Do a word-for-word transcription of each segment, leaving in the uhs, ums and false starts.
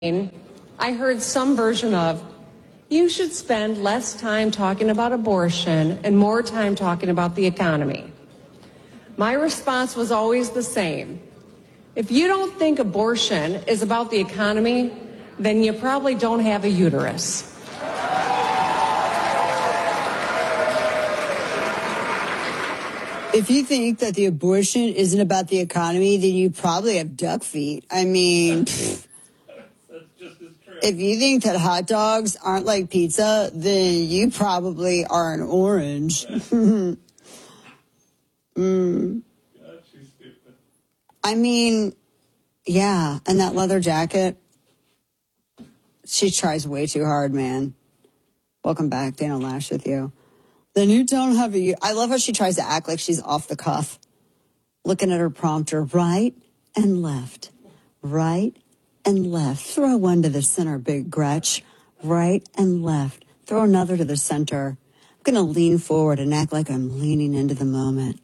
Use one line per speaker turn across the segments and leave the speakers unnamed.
I heard some version of, you should spend less time talking about abortion and more time talking about the economy. My response was always the same. If you don't think abortion is about the economy, then you probably don't have a uterus.
If you think that the abortion isn't about the economy, then you probably have duck feet. I mean, pfft. If you think that hot dogs aren't like pizza, then you probably are an orange. mm. I mean, yeah, and that leather jacket, she tries way too hard, man. Welcome back, Dana Lash with you. Then you don't have a... I love how she tries to act like she's off the cuff. Looking at her prompter, right and left, right and left. Throw one to the center, big Gretch. Right and left. Throw another to the center. I'm going to lean forward and act like I'm leaning into the moment.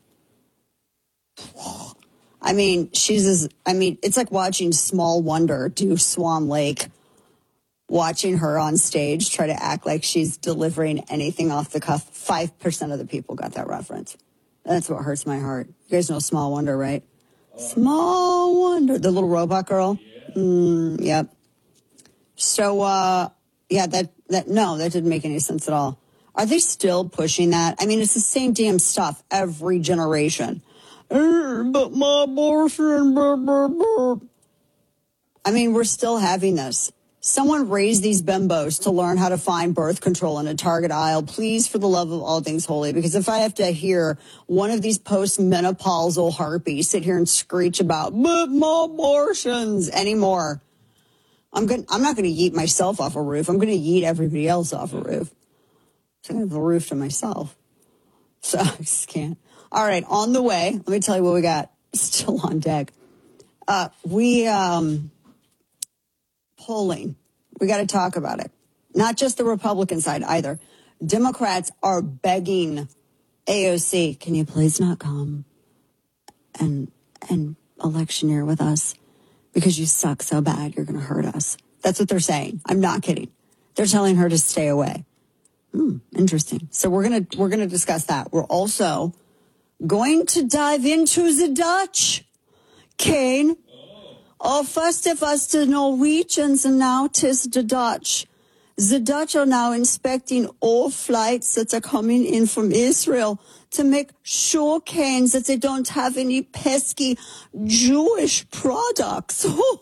I mean, she's as, I mean, it's like watching Small Wonder do Swan Lake. Watching her on stage try to act like she's delivering anything off the cuff. Five percent of the people got that reference. That's what hurts my heart. You guys know Small Wonder, right? Uh, Small Wonder. The little robot girl? Yeah. Mm, yep. So, uh, yeah, that, that, no, that didn't make any sense at all. Are they still pushing that? I mean, it's the same damn stuff every generation. Uh, but my abortion, blah, blah, blah. I mean, we're still having this. Someone raised these bimbos to learn how to find birth control in a Target aisle. Please, for the love of all things holy, because if I have to hear one of these post-menopausal harpies sit here and screech about but my abortions anymore, I'm going. I'm not going to yeet myself off a roof. I'm going to yeet everybody else off a roof. So I have a roof to myself. So I just can't. All right, on the way. Let me tell you what we got. Still on deck. Uh, we. Um, Polling. We got to talk about it. Not just the Republican side either. Democrats are begging A O C, can you please not come and and electioneer with us because you suck so bad you're going to hurt us. That's what they're saying. I'm not kidding. They're telling her to stay away. Hmm, interesting. So we're going to we're going to discuss that. We're also going to dive into the Dutch. Kane. Oh, first of us, the Norwegians, and now 'tis the Dutch. The Dutch are now inspecting all flights that are coming in from Israel to make sure, Kane, that they don't have any pesky Jewish products.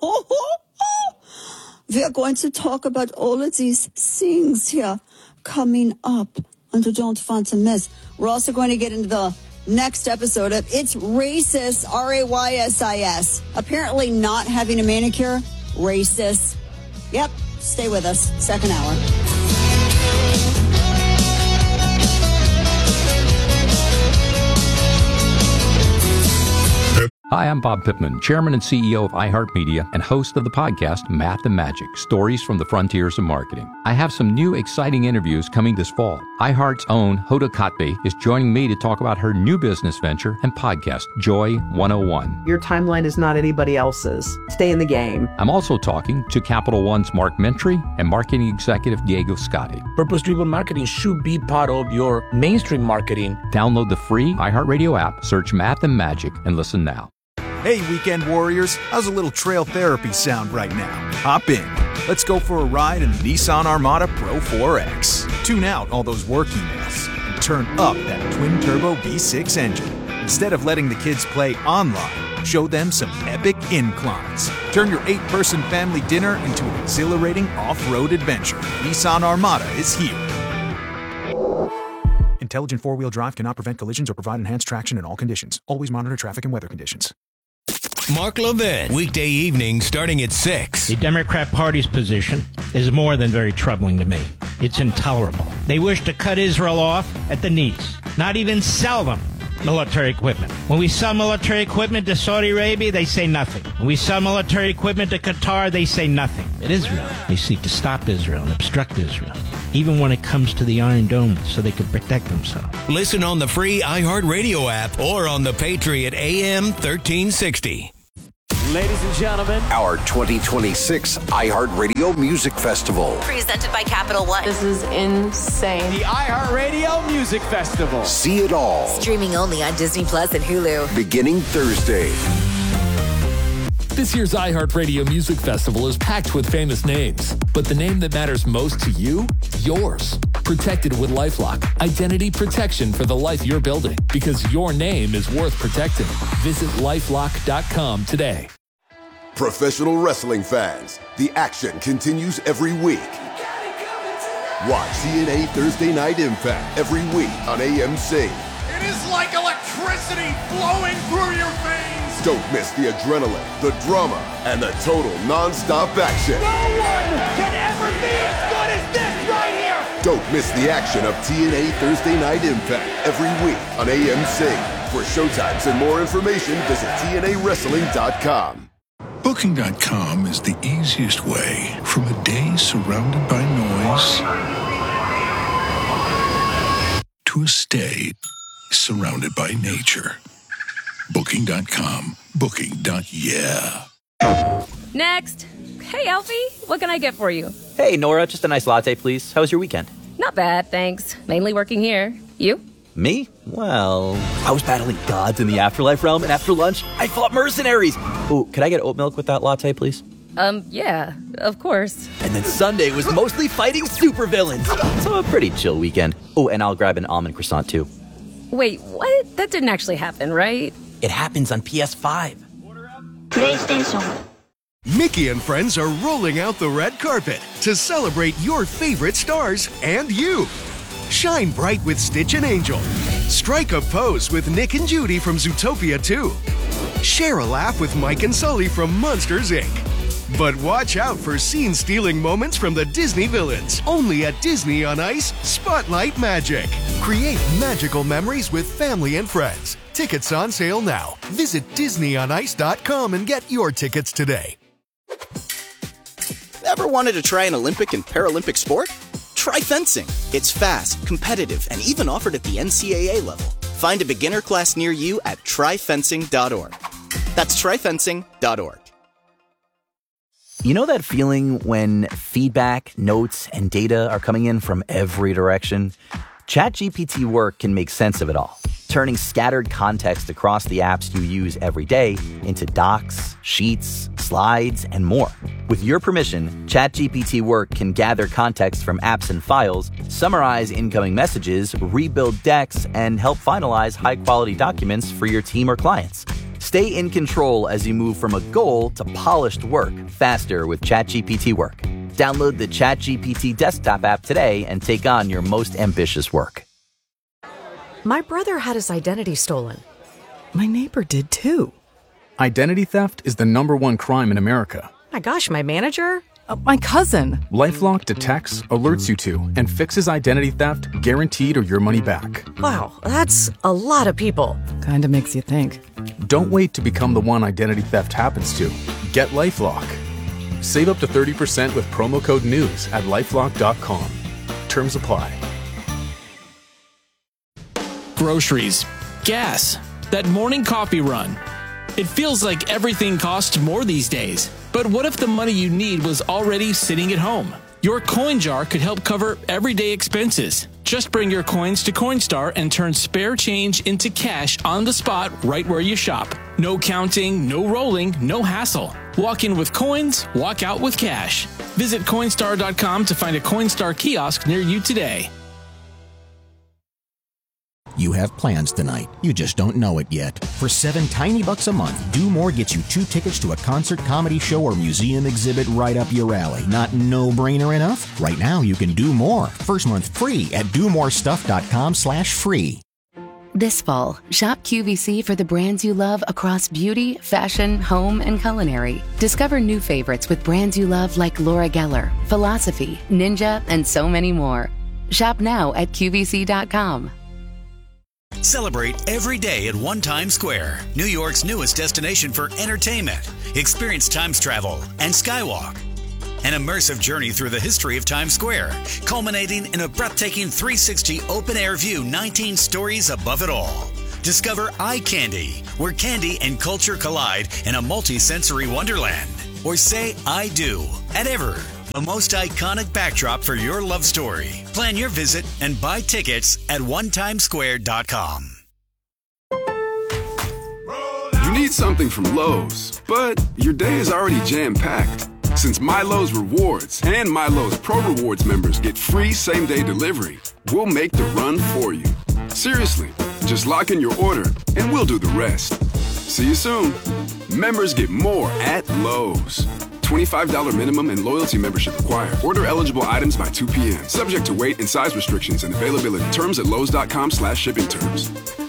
We are going to talk about all of these things here coming up, and you don't want to miss. We're also going to get into the next episode of It's Racist, R A Y S I S. Apparently not having a manicure, racist. Yep, stay with us. Second hour.
Hi, I'm Bob Pittman, Chairman and C E O of iHeartMedia and host of the podcast Math and Magic, Stories from the Frontiers of Marketing. I have some new exciting interviews coming this fall. iHeart's own Hoda Kotb is joining me to talk about her new business venture and podcast, Joy one oh one.
Your timeline is not anybody else's. Stay in the game.
I'm also talking to Capital One's Mark Mentry and marketing executive Diego Scotti.
Purpose-driven marketing should be part of your mainstream marketing.
Download the free iHeartRadio app, search Math and Magic, and listen now.
Hey, weekend warriors, how's a little trail therapy sound right now? Hop in. Let's go for a ride in the Nissan Armada Pro four X. Tune out all those work emails and turn up that twin-turbo V six engine. Instead of letting the kids play online, show them some epic inclines. Turn your eight-person family dinner into an exhilarating off-road adventure. Nissan Armada is here. Intelligent four-wheel drive cannot prevent collisions or provide enhanced traction in all conditions. Always monitor traffic and weather conditions.
Mark Levin, weekday evening starting at six.
The Democrat Party's position is more than very troubling to me. It's intolerable. They wish to cut Israel off at the knees, not even sell them military equipment. When we sell military equipment to Saudi Arabia, they say nothing. When we sell military equipment to Qatar, they say nothing. At Israel, they seek to stop Israel and obstruct Israel, even when it comes to the Iron Dome, so they can protect themselves.
Listen on the free iHeartRadio app or on the Patriot A M thirteen sixty.
Ladies and gentlemen,
our twenty twenty-six iHeartRadio Music Festival.
Presented by Capital One.
This is insane.
The iHeartRadio Music Festival.
See it all.
Streaming only on Disney Plus and Hulu.
Beginning Thursday.
This year's iHeartRadio Music Festival is packed with famous names, but the name that matters most to you? Yours. Protected with LifeLock. Identity protection for the life you're building, because your name is worth protecting. Visit lifelock dot com today.
Professional wrestling fans, the action continues every week. Watch T N A Thursday Night Impact every week on A M C.
It is like electricity flowing through your veins.
Don't miss the adrenaline, the drama, and the total non-stop action.
No one can ever be as good as this right here.
Don't miss the action of T N A Thursday Night Impact every week on A M C. For showtimes and more information, visit T N A wrestling dot com.
Booking dot com is the easiest way from a day surrounded by noise to a stay surrounded by nature. Booking dot com. Booking. Yeah.
Next. Hey, Alfie. What can I get for you?
Hey, Nora. Just a nice latte, please. How was your weekend?
Not bad, thanks. Mainly working here. You?
Me? Well, I was battling gods in the afterlife realm, and after lunch, I fought mercenaries. Ooh, could I get oat milk with that latte, please?
Um, yeah, of course.
And then Sunday was mostly fighting supervillains. So a pretty chill weekend. Oh, and I'll grab an almond croissant, too.
Wait, what? That didn't actually happen, right?
It happens on P S five.
PlayStation. Mickey and friends are rolling out the red carpet to celebrate your favorite stars and you. Shine bright with Stitch and Angel. Strike a pose with Nick and Judy from Zootopia two. Share a laugh with Mike and Sully from Monsters, Incorporated. But watch out for scene-stealing moments from the Disney villains. Only at Disney on Ice, Spotlight Magic. Create magical memories with family and friends. Tickets on sale now. Visit disney on ice dot com and get your tickets today.
Ever wanted to try an Olympic and Paralympic sport? Try fencing. It's fast, competitive, and even offered at the N C double A level. Find a beginner class near you at try fencing dot org. That's try fencing dot org.
You know that feeling when feedback, notes, and data are coming in from every direction? ChatGPT Work can make sense of it all, turning scattered context across the apps you use every day into docs, sheets, slides, and more. With your permission, ChatGPT Work can gather context from apps and files, summarize incoming messages, rebuild decks, and help finalize high-quality documents for your team or clients. Stay in control as you move from a goal to polished work faster with ChatGPT Work. Download the ChatGPT desktop app today and take on your most ambitious work.
My brother had his identity stolen. My neighbor did too.
Identity theft is the number one crime in America.
My gosh, my manager? Uh, my cousin.
LifeLock detects, alerts you to, and fixes identity theft guaranteed or your money back.
Wow, that's a lot of people. Kinda makes you think.
Don't wait to become the one identity theft happens to. Get LifeLock. Save up to thirty percent with promo code NEWS at lifelock dot com. Terms apply.
Groceries, gas, that morning coffee run. It feels like everything costs more these days. But what if the money you need was already sitting at home? Your coin jar could help cover everyday expenses. Just bring your coins to Coinstar and turn spare change into cash on the spot right where you shop. No counting, no rolling, no hassle. Walk in with coins, walk out with cash. Visit Coinstar dot com to find a Coinstar kiosk near you today.
You have plans tonight. You just don't know it yet. For seven tiny bucks a month, Do More gets you two tickets to a concert, comedy show, or museum exhibit right up your alley. Not no-brainer enough? Right now, you can do more. First month free at do more stuff dot com slash free.
This fall, shop Q V C for the brands you love across beauty, fashion, home, and culinary. Discover new favorites with brands you love like Laura Geller, Philosophy, Ninja, and so many more. Shop now at Q V C dot com.
Celebrate every day at One Times Square, New York's newest destination for entertainment. Experience Times Travel and Skywalk. An immersive journey through the history of Times Square, culminating in a breathtaking three sixty open-air view nineteen stories above it all. Discover Eye Candy, where candy and culture collide in a multi-sensory wonderland. Or say I do at Ever, the most iconic backdrop for your love story. Plan your visit and buy tickets at one time square dot com.
You need something from Lowe's, but your day is already jam-packed. Since MyLowe's Rewards and MyLowe's Pro Rewards members get free same-day delivery, we'll make the run for you. Seriously, just lock in your order and we'll do the rest. See you soon. Members get more at Lowe's. twenty-five dollars minimum and loyalty membership required. Order eligible items by two p.m. Subject to weight and size restrictions and availability. Terms at lowes.com slash shipping terms.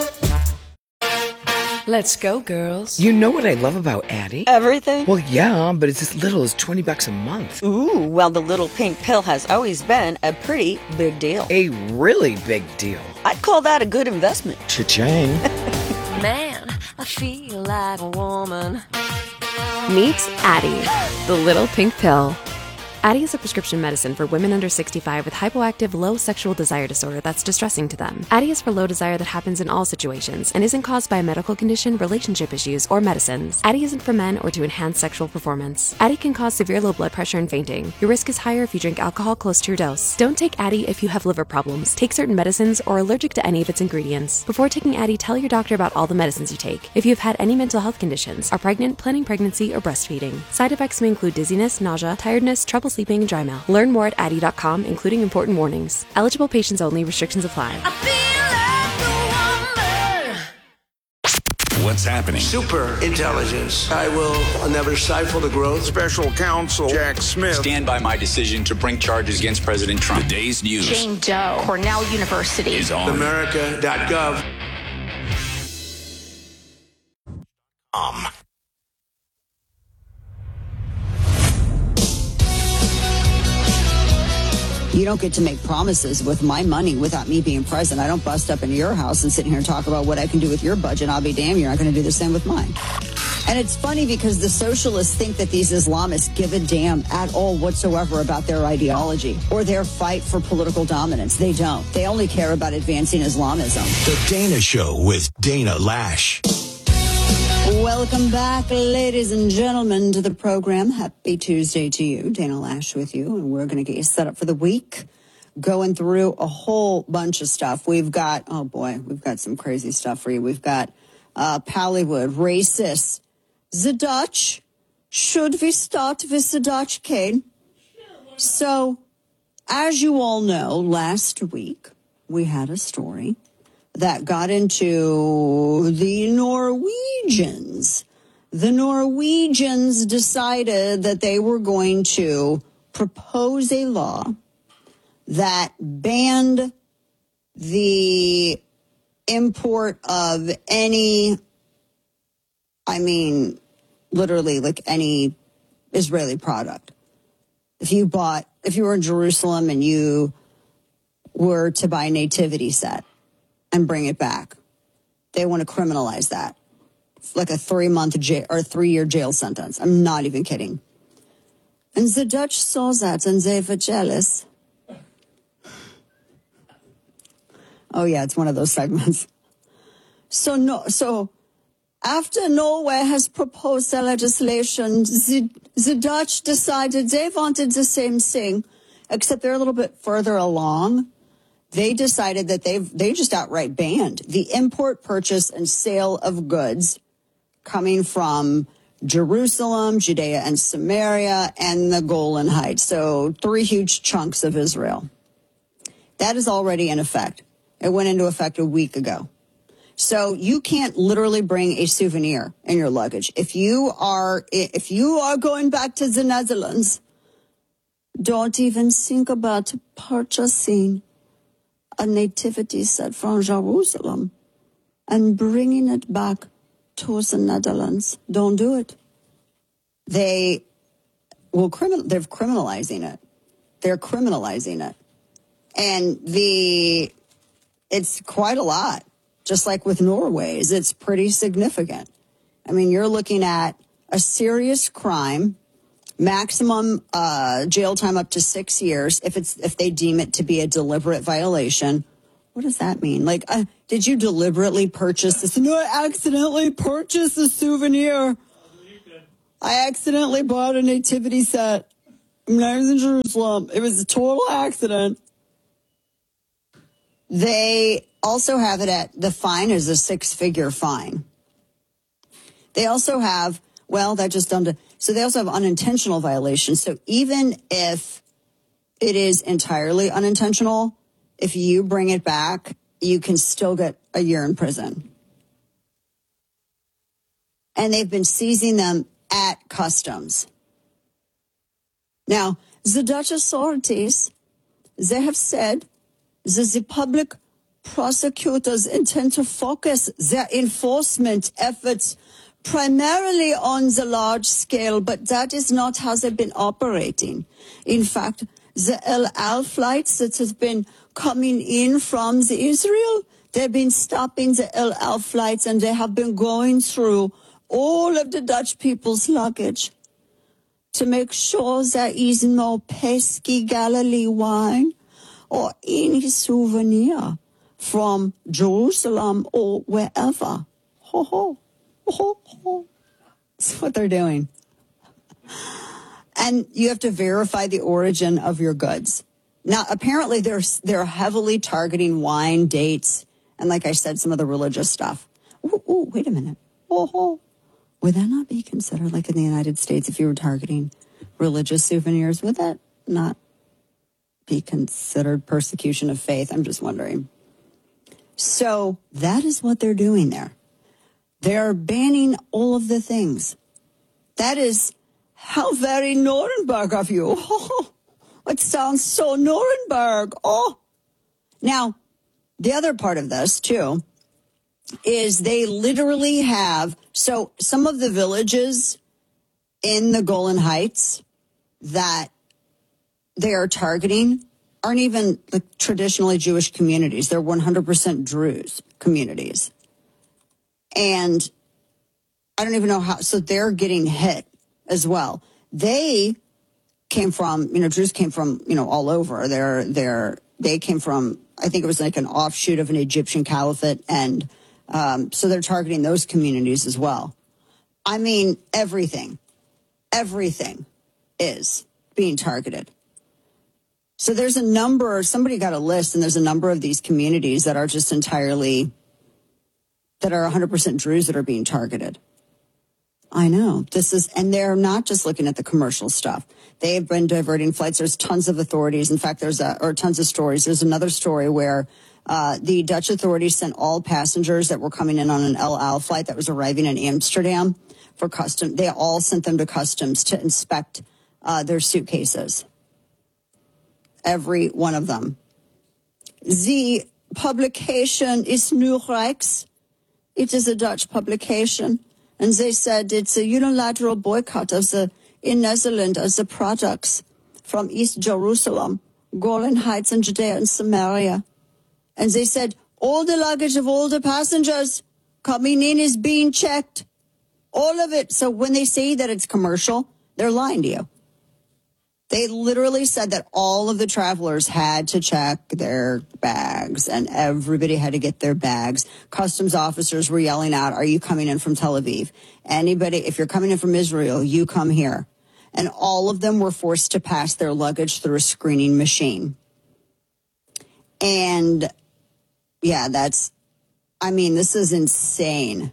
Let's go, girls.
You know what I love about Addie?
Everything?
Well, yeah, but it's as little as twenty bucks a month.
Ooh, well, the little pink pill has always been a pretty big deal.
A really big deal.
I'd call that a good investment.
Cha-ching.
Man, I feel like a woman.
Meet Addie, the little pink pill. Addie is a prescription medicine for women under sixty-five with hypoactive low sexual desire disorder that's distressing to them. Addie is for low desire that happens in all situations and isn't caused by a medical condition, relationship issues, or medicines. Addie isn't for men or to enhance sexual performance. Addie can cause severe low blood pressure and fainting. Your risk is higher if you drink alcohol close to your dose. Don't take Addie if you have liver problems, take certain medicines, or are allergic to any of its ingredients. Before taking Addie, tell your doctor about all the medicines you take. If you have had any mental health conditions, are pregnant, planning pregnancy, or breastfeeding. Side effects may include dizziness, nausea, tiredness, trouble sleeping, and dry mouth. Learn more at addie dot com, including important warnings. Eligible patients only. Restrictions apply.
What's happening?
Super intelligence. I will never stifle the growth.
Special counsel Jack Smith.
Stand by my decision to bring charges against President Trump. The day's news.
Jane Doe, Cornell University.
Is on.
America dot gov.
Um.
You don't get to make promises with my money without me being present. I don't bust up into your house and sit here and talk about what I can do with your budget. I'll be damned, you're not going to do the same with mine. And it's funny because the socialists think that these Islamists give a damn at all whatsoever about their ideology or their fight for political dominance. They don't. They only care about advancing Islamism.
The Dana Show with Dana Lash.
Welcome back, ladies and gentlemen, to the program. Happy Tuesday to you. Dana Lash with you, and we're going to get you set up for the week. Going through a whole bunch of stuff. We've got, oh boy, we've got some crazy stuff for you. We've got uh, Pallywood, racist. The Dutch. Should we start with the Dutch, Kane? So, as you all know, last week we had a story that got into the Norwegians. The Norwegians decided that they were going to propose a law that banned the import of any, I mean, literally like any Israeli product. If you bought, if you were in Jerusalem and you were to buy a nativity set, and bring it back. They want to criminalize that. Like a three-month jail or three-year jail sentence. I'm not even kidding. And the Dutch saw that and they were jealous. Oh yeah, it's one of those segments. So no, so after Norway has proposed the legislation, the, the Dutch decided they wanted the same thing, except they're a little bit further along. They decided that they've they just outright banned the import, purchase, and sale of goods coming from Jerusalem, Judea and Samaria, and the Golan Heights. So three huge chunks of Israel. That is already in effect. It went into effect a week ago. So you can't literally bring a souvenir in your luggage. If you are if you are going back to the Netherlands, don't even think about purchasing a nativity set from Jerusalem and bringing it back to the Netherlands. Don't do it. They will criminal. They're criminalizing it. They're criminalizing it, and the it's quite a lot. Just like with Norway's, it's pretty significant. I mean, you're looking at a serious crime. Maximum uh, jail time up to six years if it's if they deem it to be a deliberate violation. What does that mean? Like, uh, Did you deliberately purchase this? No, I accidentally purchased a souvenir. I accidentally bought a nativity set. When I was in Jerusalem. It was a total accident. They also have it at, the fine is a six-figure fine. They also have, well, that just done to, so they also have unintentional violations. So even if it is entirely unintentional, if you bring it back, you can still get a year in prison. And they've been seizing them at customs. Now, the Dutch authorities, they have said that the public prosecutors intend to focus their enforcement efforts primarily on the large scale, but that is not how they've been operating. In fact, the El Al flights that have been coming in from the Israel, they've been stopping the El Al flights and they have been going through all of the Dutch people's luggage to make sure there is no pesky Galilee wine or any souvenir from Jerusalem or wherever. Ho, ho, ho, ho. That's what they're doing. And you have to verify the origin of your goods. Now, apparently, they're, they're heavily targeting wine, dates, and like I said, some of the religious stuff. Ooh, ooh, wait a minute. Oh, ho. Would that not be considered, like in the United States, if you were targeting religious souvenirs, would that not be considered persecution of faith? I'm just wondering. So that is what they're doing there. They're banning all of the things. That is how very Nuremberg of you. Oh, it sounds so Nuremberg. Oh. Now, the other part of this, too, is they literally have, so some of the villages in the Golan Heights that they are targeting aren't even like traditionally Jewish communities. They're one hundred percent Druze communities. And I don't even know how, so they're getting hit as well. They came from, you know, Druze came from, you know, all over. They're, they're, they came from, I think it was like an offshoot of an Egyptian caliphate. And um, so they're targeting those communities as well. I mean, everything, everything is being targeted. So there's a number, somebody got a list, and there's a number of these communities that are just entirely, that are one hundred percent Druze that are being targeted. I know. This is, and they're not just looking at the commercial stuff. They've been diverting flights. There's tons of authorities. In fact, there's a, or tons of stories. There's another story where uh, the Dutch authorities sent all passengers that were coming in on an El Al flight that was arriving in Amsterdam for custom. They all sent them to customs to inspect uh, their suitcases. Every one of them. The publication is Nieuwrijks. It is a Dutch publication. And they said it's a unilateral boycott of the, in Netherlands, of the products from East Jerusalem, Golan Heights, and Judea and Samaria. And they said all the luggage of all the passengers coming in is being checked. All of it. So when they say that it's commercial, they're lying to you. They literally said that all of the travelers had to check their bags, and everybody had to get their bags. Customs officers were yelling out, are you coming in from Tel Aviv? Anybody, if you're coming in from Israel, you come here. And all of them were forced to pass their luggage through a screening machine. And yeah, that's, I mean, this is insane.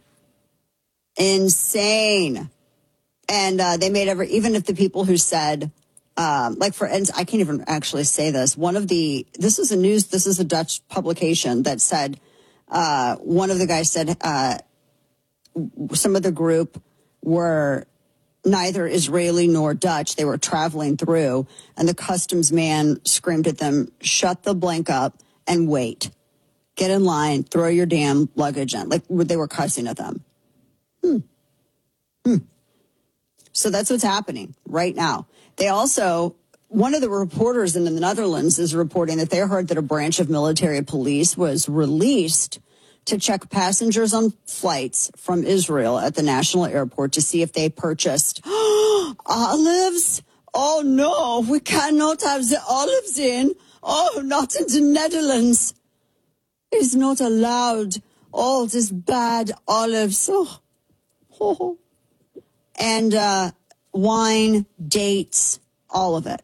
Insane. And uh, they made every, even if the people who said, Um, like for, and I can't even actually say this. One of the, this is a news, this is a Dutch publication that said, uh, one of the guys said, uh, some of the group were neither Israeli nor Dutch. They were traveling through, and the customs man screamed at them, shut the blank up and wait. Get in line, throw your damn luggage in. Like they were cussing at them. Hmm. Hmm. So that's what's happening right now. They also, one of the reporters in the Netherlands is reporting that they heard that a branch of military police was released to check passengers on flights from Israel at the national airport to see if they purchased olives. Oh, no, we cannot have the olives in. Oh, not in the Netherlands. is not allowed all this bad olives. Oh, oh. And uh, wine, dates, all of it.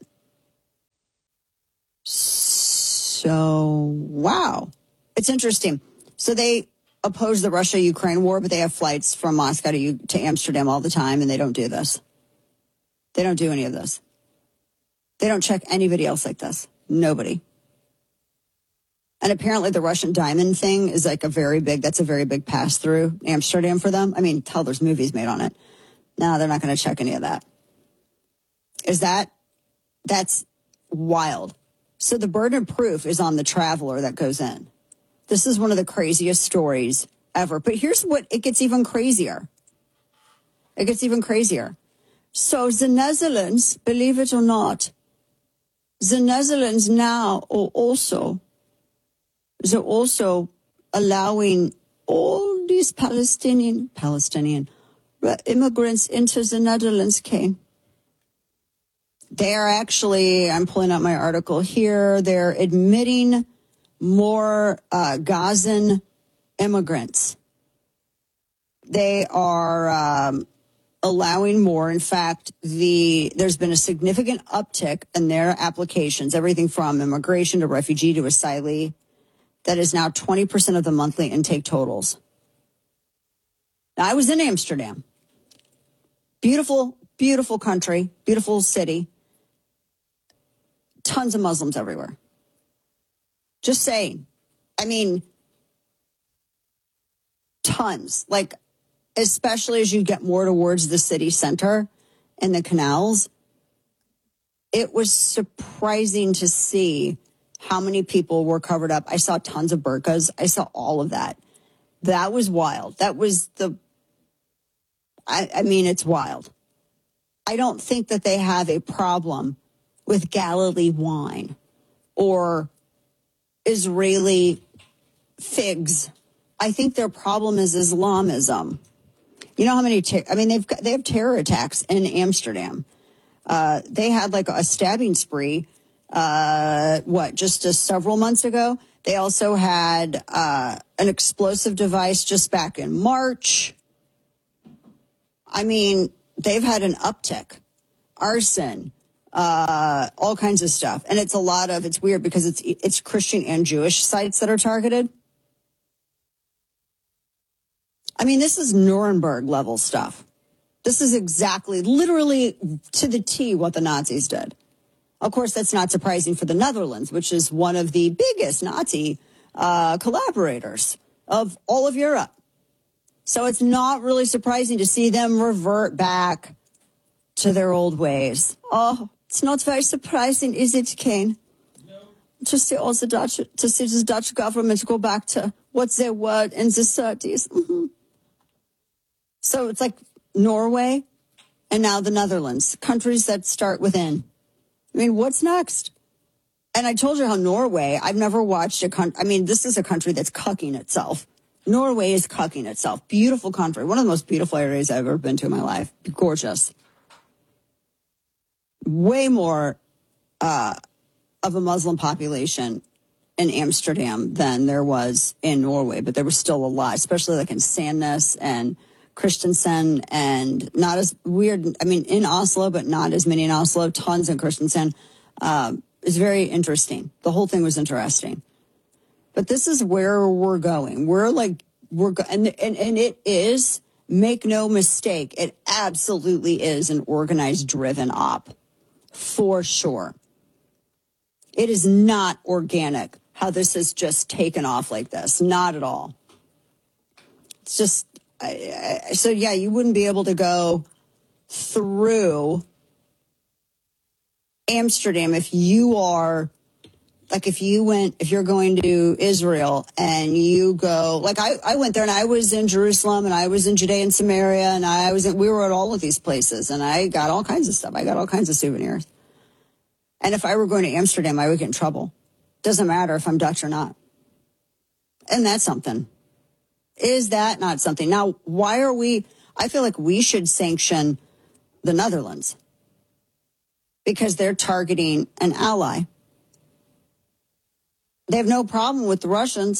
So, wow. It's interesting. So they oppose the Russia-Ukraine war, but they have flights from Moscow to, to Amsterdam all the time, and they don't do this. They don't do any of this. They don't check anybody else like this. Nobody. And apparently the Russian diamond thing is like a very big, that's a very big pass-through Amsterdam for them. I mean, hell, there's movies made on it. No, they're not going to check any of that. Is that, that's wild. So the burden of proof is on the traveler that goes in. This is one of the craziest stories ever. But here's what, it gets even crazier. It gets even crazier. So the Netherlands, believe it or not, the Netherlands now are also, they're also allowing all these Palestinian, Palestinian immigrants into the Netherlands, Kane. They are actually, I'm pulling up my article here, they're admitting more uh, Gazan immigrants. They are um, allowing more. In fact, the there's been a significant uptick in their applications, everything from immigration to refugee to asylee. That is now twenty percent of the monthly intake totals. Now, I was in Amsterdam. Beautiful, beautiful country, beautiful city. Tons of Muslims everywhere. Just saying. I mean, tons. Like, especially as you get more towards the city center and the canals, it was surprising to see how many people were covered up. I saw tons of burqas. I saw all of that. That was wild. That was the, I, I mean, it's wild. I don't think that they have a problem with Galilee wine or Israeli figs. I think their problem is Islamism. You know how many, ter- I mean, they've got, they have terror attacks in Amsterdam. Uh, they had like a stabbing spree, uh, what, just a several months ago. They also had uh, an explosive device just back in March. I mean, they've had an uptick. Arson, uh, all kinds of stuff. And it's a lot of, it's weird because it's it's Christian and Jewish sites that are targeted. I mean, this is Nuremberg level stuff. This is exactly, literally to the T what the Nazis did. Of course, that's not surprising for the Netherlands, which is one of the biggest Nazi uh, collaborators of all of Europe. So it's not really surprising to see them revert back to their old ways. Oh, it's not very surprising, is it, Kane? No. To see all the Dutch, to see the Dutch government go back to what they were in the thirties. Mm-hmm. So it's like Norway and now the Netherlands, countries that start with N. I mean, what's next? And I told you how Norway, I've never watched a country. I mean, this is a country that's cucking itself. Norway is cucking itself. Beautiful country. One of the most beautiful areas I've ever been to in my life. Gorgeous. Way more uh, of a Muslim population in Amsterdam than there was in Norway, but there was still a lot, especially like in Sandnes and Christensen, and not as weird. I mean, in Oslo, but not as many in Oslo. Tons in Christensen. Um, it's very interesting. The whole thing was interesting. But this is where we're going. We're like, we're go- and, and and it is, make no mistake, it absolutely is an organized, driven op, for sure. It is not organic how this has just taken off like this. Not at all. It's just, I, I, so yeah, you wouldn't be able to go through Amsterdam if you are, like if you went, if you're going to Israel and you go, like I, I went there and I was in Jerusalem and I was in Judea and Samaria and I was, in, we were at all of these places and I got all kinds of stuff. I got all kinds of souvenirs. And if I were going to Amsterdam, I would get in trouble. Doesn't matter if I'm Dutch or not. And that's something. Is that not something? Now, why are we, I feel like we should sanction the Netherlands because they're targeting an ally. They have no problem with the Russians.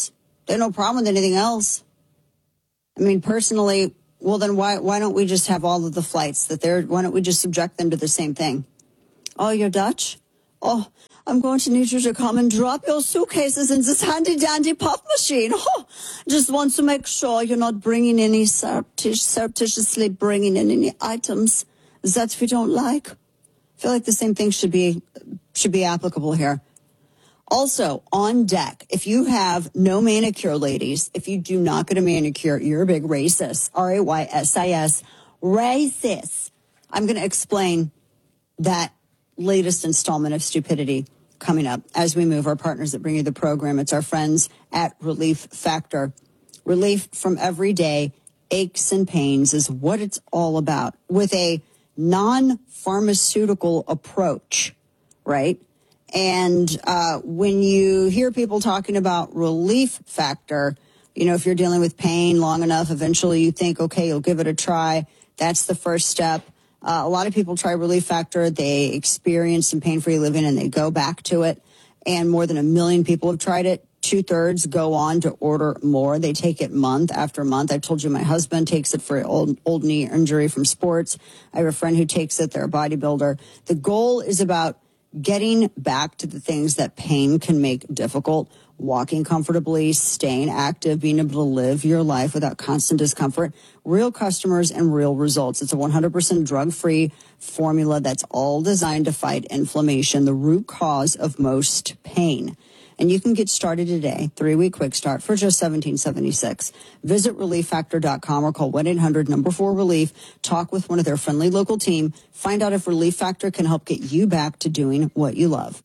They have no problem with anything else. I mean, personally, well, then why why don't we just have all of the flights that they're, why don't we just subject them to the same thing? Oh, you're Dutch? Oh, I'm going to need you to come and drop your suitcases in this handy dandy pop machine. Oh, just want to make sure you're not bringing any surreptitious, surreptitiously bringing in any items that we don't like. I feel like the same thing should be should be applicable here. Also, on deck, if you have no manicure, ladies, if you do not get a manicure, you're a big racist. R A Y S I S, racist. I'm going to explain that latest installment of stupidity coming up as we move. Our partners that bring you the program, it's our friends at Relief Factor. Relief from everyday aches and pains is what it's all about, with a non-pharmaceutical approach, right? And uh, when you hear people talking about Relief Factor, you know, if you're dealing with pain long enough, eventually you think, okay, you'll give it a try. That's the first step. Uh, a lot of people try Relief Factor. They experience some pain-free living and they go back to it. And more than a million people have tried it. Two-thirds go on to order more. They take it month after month. I told you my husband takes it for old, old knee injury from sports. I have a friend who takes it. They're a bodybuilder. The goal is about getting back to the things that pain can make difficult. Walking comfortably, staying active, being able to live your life without constant discomfort. Real customers and real results. It's a one hundred percent drug-free formula that's all designed to fight inflammation, the root cause of most pain. And you can get started today, three-week quick start for just seventeen seventy-six. Visit relief factor dot com or call one eight hundred number four relief. Talk with one of their friendly local team. Find out if Relief Factor can help get you back to doing what you love.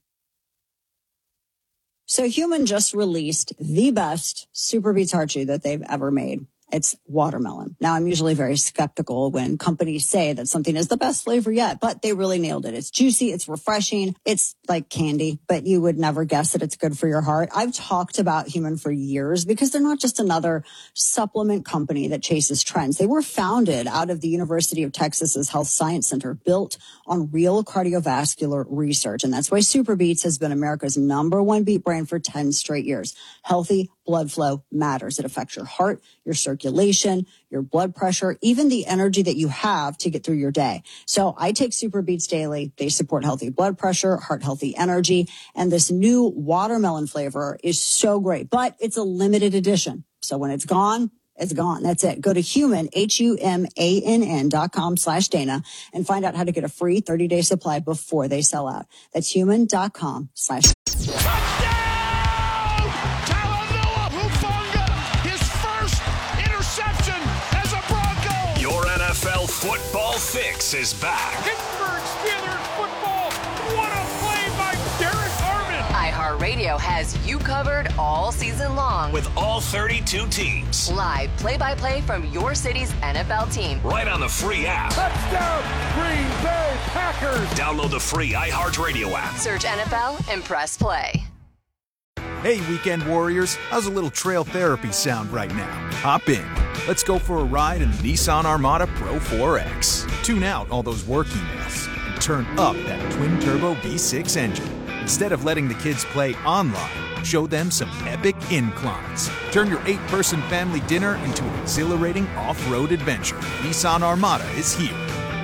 So Human just released the best Super Beets Heart Chew that they've ever made. It's watermelon. Now, I'm usually very skeptical when companies say that something is the best flavor yet, but they really nailed it. It's juicy. It's refreshing. It's like candy, but you would never guess that it's good for your heart. I've talked about Human for years because they're not just another supplement company that chases trends. They were founded out of the University of Texas's Health Science Center, built on real cardiovascular research. And that's why Super Beets has been America's number one beet brand for ten straight years. Healthy blood flow matters. It affects your heart, your circulation, your blood pressure, even the energy that you have to get through your day. So I take Super Beets daily. They support healthy blood pressure, heart healthy energy, and this new watermelon flavor is so great, but it's a limited edition. So when it's gone, it's gone. That's it. Go to Human, H U M A N N dot com slash Dana and find out how to get a free thirty-day supply before they sell out. That's human dot com slash
Football Fix is back.
Pittsburgh Steelers football. What a play by Derek Armand.
iHeartRadio has you covered all season long.
With all thirty-two teams.
Live play-by-play from your city's N F L team.
Right on the free app.
Touchdown, Green Bay Packers.
Download the free iHeartRadio app.
Search N F L and press play.
Hey, Weekend Warriors. How's a little trail therapy sound right now? Hop in. Let's go for a ride in the Nissan Armada Pro four X. Tune out all those work emails and turn up that twin-turbo V six engine. Instead of letting the kids play online, show them some epic inclines. Turn your eight-person family dinner into an exhilarating off-road adventure. Nissan Armada is here.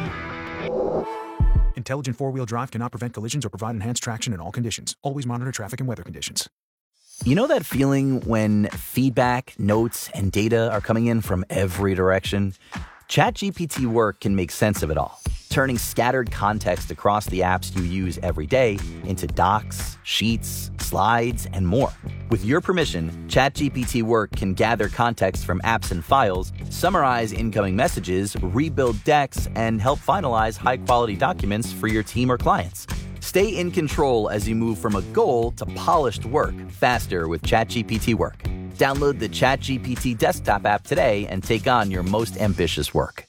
Intelligent four-wheel drive cannot prevent collisions or provide enhanced traction in all conditions. Always monitor traffic and weather conditions.
You know that feeling when feedback, notes, and data are coming in from every direction? ChatGPT Work can make sense of it all, turning scattered context across the apps you use every day into docs, sheets, slides, and more. With your permission, ChatGPT Work can gather context from apps and files, summarize incoming messages, rebuild decks, and help finalize high-quality documents for your team or clients. Stay in control as you move from a goal to polished work faster with ChatGPT Work. Download the ChatGPT desktop app today and take on your most ambitious work.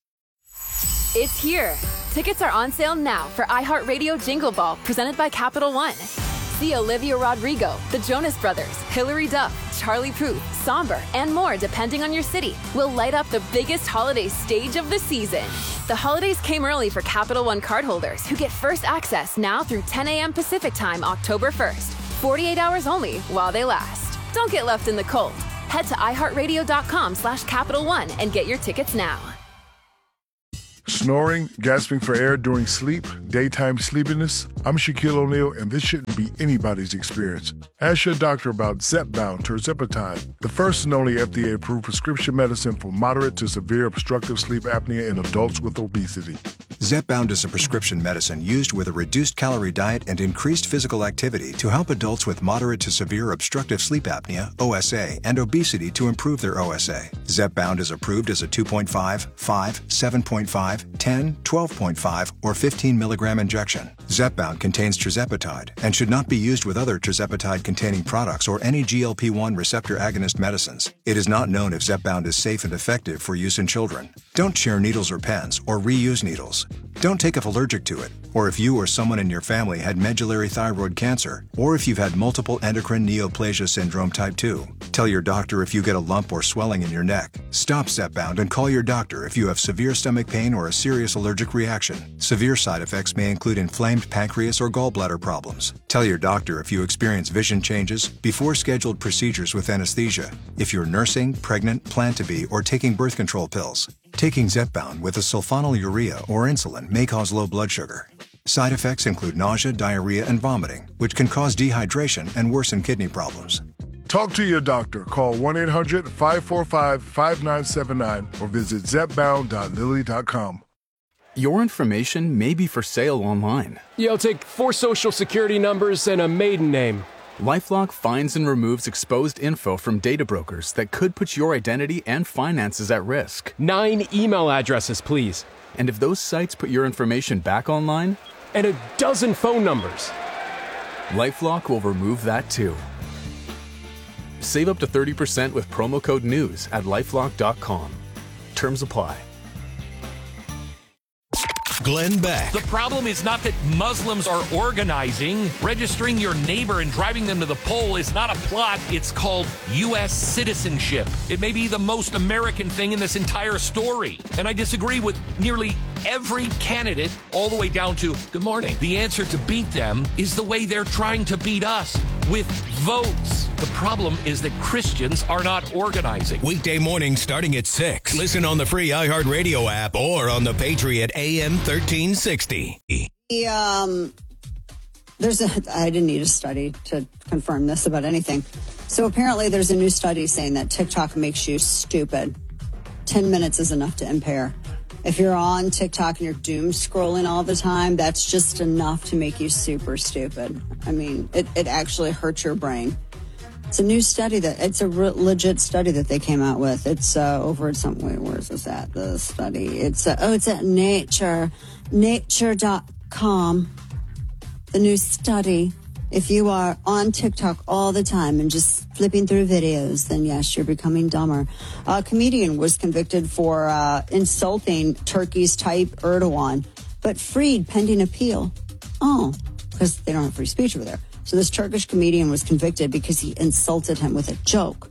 It's here. Tickets are on sale now for iHeartRadio Jingle Ball, presented by Capital One. See Olivia Rodrigo, the Jonas Brothers, Hilary Duff, Charlie Puth, Somber, and more depending on your city. We'll light up the biggest holiday stage of the season. The holidays came early for Capital One cardholders who get first access now through ten a.m. Pacific Time, October first. forty-eight hours only while they last. Don't get left in the cold. Head to iHeartRadio.com slash Capital One and get your tickets now.
Snoring, gasping for air during sleep, daytime sleepiness? I'm Shaquille O'Neal, and this shouldn't be anybody's experience. Ask your doctor about Zepbound tirzepatide, the first and only F D A-approved prescription medicine for moderate to severe obstructive sleep apnea in adults with obesity.
Zepbound is a prescription medicine used with a reduced calorie diet and increased physical activity to help adults with moderate to severe obstructive sleep apnea, O S A, and obesity to improve their O S A. Zepbound is approved as a two point five, five, seven point five, ten, twelve point five, or fifteen milligram injection. Zepbound contains tirzepatide and should not be used with other tirzepatide-containing products or any G L P one receptor agonist medicines. It is not known if Zepbound is safe and effective for use in children. Don't share needles or pens or reuse needles. Don't take if allergic to it, or if you or someone in your family had medullary thyroid cancer, or if you've had multiple endocrine neoplasia syndrome type two. Tell your doctor if you get a lump or swelling in your neck. Stop Zepbound and call your doctor if you have severe stomach pain or a serious allergic reaction. Severe side effects may include inflamed pancreas or gallbladder problems. Tell your doctor if you experience vision changes before scheduled procedures with anesthesia, if you're nursing, pregnant, plan to be, or taking birth control pills. Taking Zepbound with a sulfonylurea or insulin may cause low blood sugar. Side effects include nausea, diarrhea, and vomiting, which can cause dehydration and worsen kidney problems.
Talk to your doctor. Call one eight hundred, five four five, five nine seven nine or visit zepbound dot lilly dot com.
Your information may be for sale online.
Yeah, I'll take four social security numbers and a maiden name.
LifeLock finds and removes exposed info from data brokers that could put your identity and finances at risk.
Nine email addresses, please.
And if those sites put your information back online?
And a dozen phone numbers.
LifeLock will remove that too. Save up to thirty percent with promo code NEWS at lifelock dot com. Terms apply.
Glenn Beck.
The problem is not that Muslims are organizing. Registering your neighbor and driving them to the poll is not a plot. It's called U S citizenship. It may be the most American thing in this entire story. And I disagree with nearly every candidate, all the way down to, good morning. The answer to beat them is the way they're trying to beat us, with votes. The problem is that Christians are not organizing.
Weekday mornings starting at six. Listen on the free iHeartRadio app or on the Patriot A M thirteen sixty.
The, um, there's a, I didn't need a study to confirm this about anything. So apparently there's a new study saying that TikTok makes you stupid. ten minutes is enough to impair. If you're on TikTok and you're doom scrolling all the time, that's just enough to make you super stupid. I mean, it, it actually hurts your brain. It's a new study that it's a re- legit study that they came out with. It's uh, over at some, wait, where is this at? The study. It's, uh, oh, it's at Nature, nature dot com. The new study. If you are on TikTok all the time and just flipping through videos, then yes, you're becoming dumber. A comedian was convicted for uh, insulting Turkey's Tayyip Erdogan, but freed pending appeal. Oh, because they don't have free speech over there. So this Turkish comedian was convicted because he insulted him with a joke.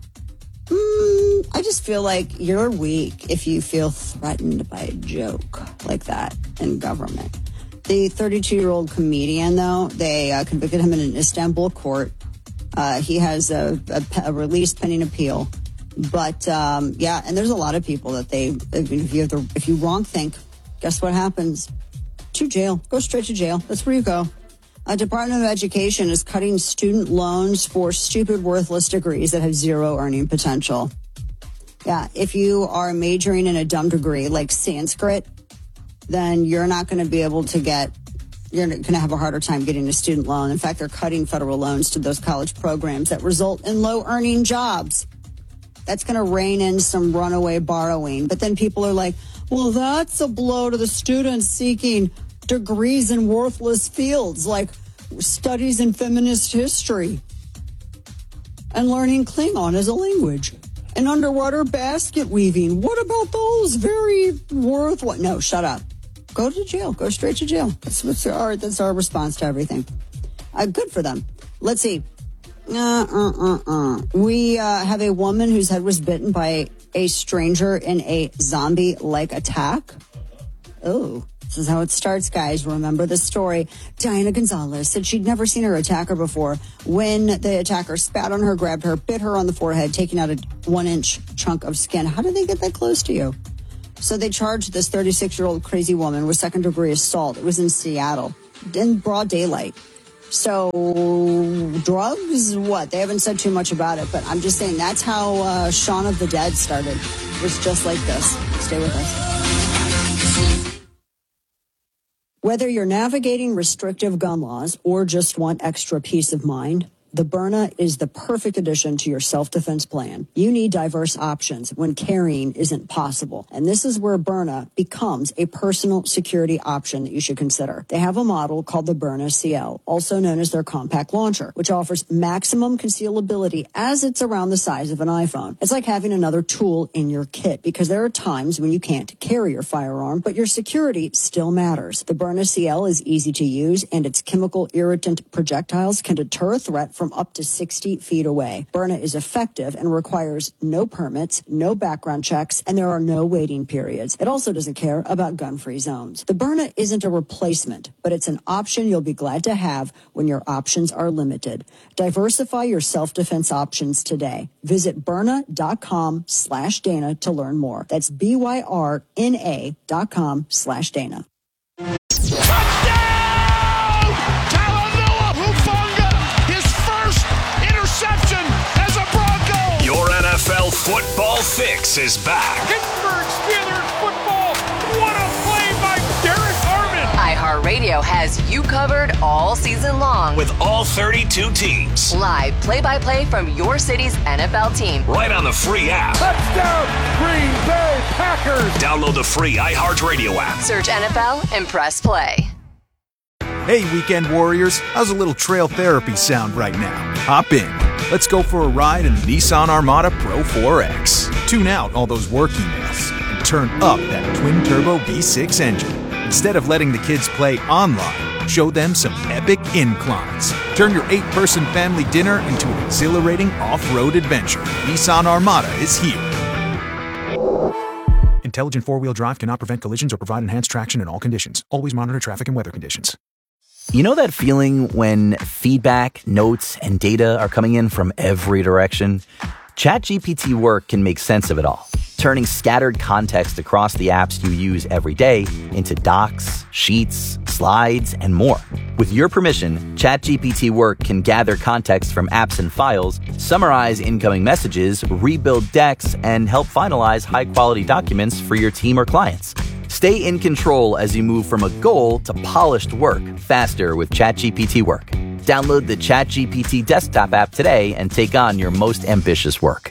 Mm, I just feel like you're weak if you feel threatened by a joke like that in government. The thirty-two-year-old comedian, though, they uh, convicted him in an Istanbul court. Uh, he has a, a, a release pending appeal. But, um, yeah, and there's a lot of people that they, if you have the, if you wrong think, guess what happens? To jail. Go straight to jail. That's where you go. A Department of Education is cutting student loans for stupid, worthless degrees that have zero earning potential. Yeah, if you are majoring in a dumb degree like Sanskrit, then you're not going to be able to get, you're going to have a harder time getting a student loan. In fact, they're cutting federal loans to those college programs that result in low earning jobs. That's going to rein in some runaway borrowing. But then people are like, well, that's a blow to the students seeking degrees in worthless fields like studies in feminist history and learning Klingon as a language and underwater basket weaving. What about those very worthwhile? No, shut up. Go to jail. Go straight to jail. That's what's our, that's our response to everything. Uh, good for them. Let's see. Uh, uh, uh, uh. We uh, have a woman whose head was bitten by a stranger in a zombie-like attack. Oh, This is how it starts, guys. Remember the story. Diana Gonzalez said she'd never seen her attacker before when the attacker spat on her, grabbed her, bit her on the forehead, taking out a one-inch chunk of skin. How did they get that close to you? So they charged this thirty-six-year-old crazy woman with second-degree assault. It was in Seattle, in broad daylight. So drugs, what? They haven't said too much about it, but I'm just saying that's how uh, Shaun of the Dead started. It was just like this. Stay with us. Whether you're navigating restrictive gun laws or just want extra peace of mind, the Byrna is the perfect addition to your self-defense plan. You need diverse options when carrying isn't possible. And this is where Byrna becomes a personal security option that you should consider. They have a model called the Byrna C L, also known as their compact launcher, which offers maximum concealability as it's around the size of an iPhone. It's like having another tool in your kit because there are times when you can't carry your firearm, but your security still matters. The Byrna C L is easy to use, and its chemical irritant projectiles can deter a threat from up to sixty feet away. Byrna is effective and requires no permits, no background checks, and there are no waiting periods. It also doesn't care about gun-free zones. The Byrna isn't a replacement, but it's an option you'll be glad to have when your options are limited. Diversify your self-defense options today. Visit Byrna.com slash Dana to learn more. That's B-Y-R-N-A dot com slash Dana.
Your N F L football fix is back.
Pittsburgh Steelers football. What a play by Derek Armand.
iHeartRadio has you covered all season long.
With all thirty-two teams.
Live play-by-play from your city's N F L team.
Right on the free app.
Touchdown, Green Bay Packers.
Download the free iHeartRadio app.
Search N F L and press play.
Hey, weekend warriors. How's a little trail therapy sound right now? Hop in. Let's go for a ride in the Nissan Armada Pro four X. Tune out all those work emails and turn up that twin-turbo V six engine. Instead of letting the kids play online, show them some epic inclines. Turn your eight-person family dinner into an exhilarating off-road adventure. Nissan Armada is here. Intelligent four-wheel drive cannot prevent collisions or provide enhanced traction in all conditions. Always monitor traffic and weather conditions.
You know that feeling when feedback, notes, and data are coming in from every direction? ChatGPT Work can make sense of it all, turning scattered context across the apps you use every day into docs, sheets, slides, and more. With your permission, ChatGPT Work can gather context from apps and files, summarize incoming messages, rebuild decks, and help finalize high-quality documents for your team or clients. Stay in control as you move from a goal to polished work faster with ChatGPT Work. Download the ChatGPT desktop app today and take on your most ambitious work.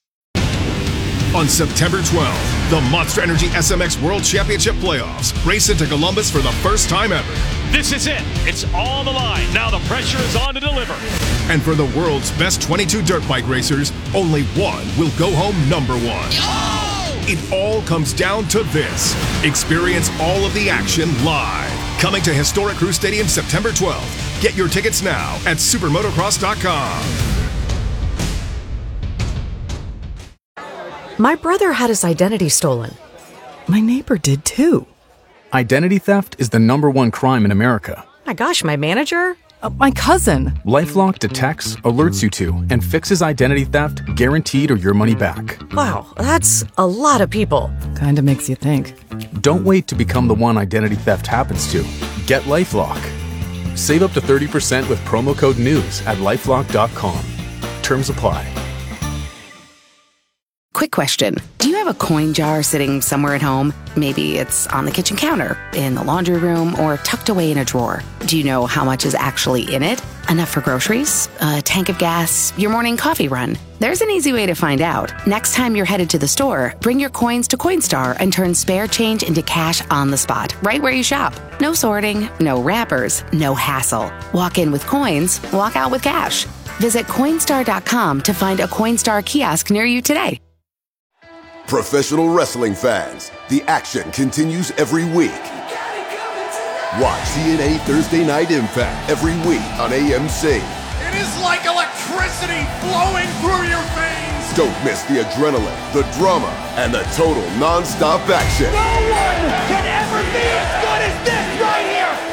On September twelfth, the Monster Energy S M X World Championship Playoffs race into Columbus for the first time ever.
This is it. It's on the line. Now the pressure is on to deliver.
And for the world's best twenty-two dirt bike racers, only one will go home number one. Oh! It all comes down to this. Experience all of the action live. Coming to Historic Crew Stadium September twelfth. Get your tickets now at supermotocross dot com.
My brother had his identity stolen. My neighbor did too.
Identity theft is the number one crime in America.
My gosh, my manager? Uh, my cousin.
LifeLock detects, alerts you to, and fixes identity theft guaranteed or your money back.
Wow, that's a lot of people. Kinda makes you think.
Don't wait to become the one identity theft happens to. Get LifeLock. Save up to thirty percent with promo code NEWS at lifelock dot com. Terms apply.
Quick question. Do you have a coin jar sitting somewhere at home? Maybe it's on the kitchen counter, in the laundry room, or tucked away in a drawer. Do you know how much is actually in it? Enough for groceries, a tank of gas, your morning coffee run? There's an easy way to find out. Next time you're headed to the store, bring your coins to Coinstar and turn spare change into cash on the spot, right where you shop. No sorting, no wrappers, no hassle. Walk in with coins, walk out with cash. Visit Coinstar dot com to find a Coinstar kiosk near you today.
Professional wrestling fans, the action continues every week. Watch T N A Thursday Night Impact every week on A M C.
It is like electricity flowing through your veins.
Don't miss the adrenaline, the drama, and the total non-stop action.
No one can ever be as good